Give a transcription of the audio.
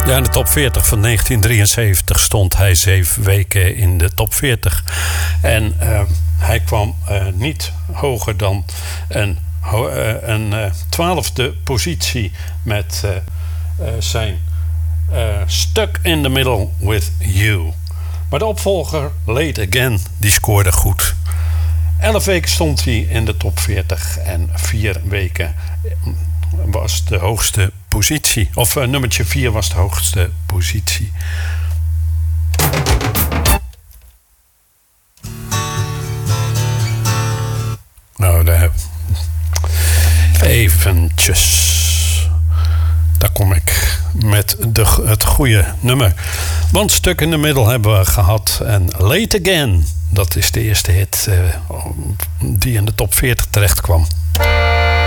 Ja, in de top 40 van 1973 stond hij 7 weken in de top 40. En hij kwam niet hoger dan een 12e positie met zijn Stuck in the Middle with You. Maar de opvolger, Late Again, die scoorde goed. 11 weken stond hij in de top 40 en 4 weken was de hoogste positie. Of nummertje 4 was de hoogste positie. Nou, daar eventjes. Daar kom ik met het goede nummer. Want Stuck in the Middle hebben we gehad. En Late Again, dat is de eerste hit die in de top 40 terecht kwam.